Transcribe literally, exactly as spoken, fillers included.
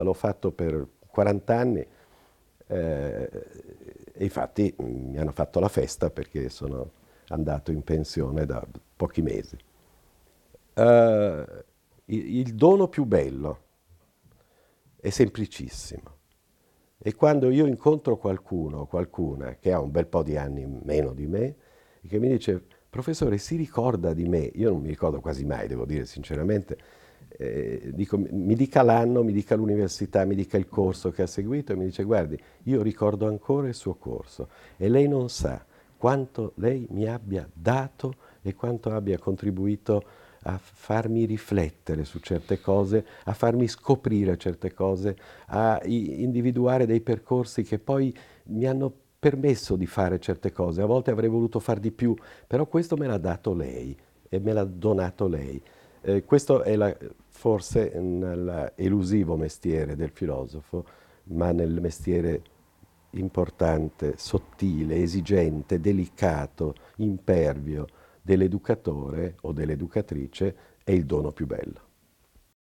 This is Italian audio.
L'ho fatto per quaranta anni eh, e infatti mi hanno fatto la festa perché sono andato in pensione da pochi mesi. Eh, il, il dono più bello è semplicissimo. E quando io incontro qualcuno, qualcuna che ha un bel po' di anni meno di me, e che mi dice, professore, si ricorda di me? Io non mi ricordo quasi mai, devo dire sinceramente. Eh, dico, mi dica l'anno, mi dica l'università, mi dica il corso che ha seguito e mi dice, guardi, io ricordo ancora il suo corso e lei non sa quanto lei mi abbia dato e quanto abbia contribuito a farmi riflettere su certe cose, a farmi scoprire certe cose, a i- individuare dei percorsi che poi mi hanno permesso di fare certe cose. A volte avrei voluto far di più, però questo me l'ha dato lei e me l'ha donato lei. Eh, questo è la- forse nell'elusivo mestiere del filosofo, ma nel mestiere importante, sottile, esigente, delicato, impervio dell'educatore o dell'educatrice è il dono più bello.